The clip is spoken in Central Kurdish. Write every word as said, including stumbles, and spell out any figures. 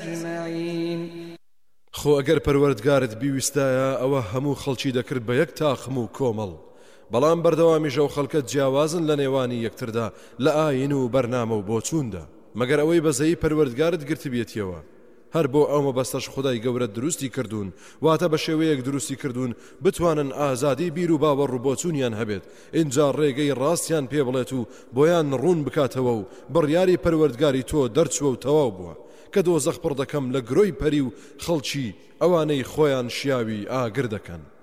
أجمعين. خۆ ئەگەر پەروەردگارت بیویستایە ئەوە هەموو خەڵکی دەکرد بە یەک تاخم و کۆمەڵ، بەڵام بەردەوامیش ئەو خەڵکە جیاوازن لە نێوانی یەکتردا لە ئاین و بەرنامە و بۆچووندا، مەگەر ئەوەی بەزەیی پەروەردگارت گرت بێتیەوە. هەر بۆ ئەو مەبەستەش خودای گەورە دروستی کردوون، واتە بە شێوەیەک دروستی کردوون بتوانن ئازادی بیر و باوەڕ و بۆچوونیان هەبێت، اینجا ڕێگەی ڕاستیان پێ بڵێت و بۆیان ڕوون بکاتەوە و بڕیاری پەروەردگاری تۆ دەرچووە و تەواو بووە کە دۆزەخ پڕ دەکەم لە گرۆی پەری و خەڵکی ئەوانەی خۆیان شیاوی ئاگر دەکەن.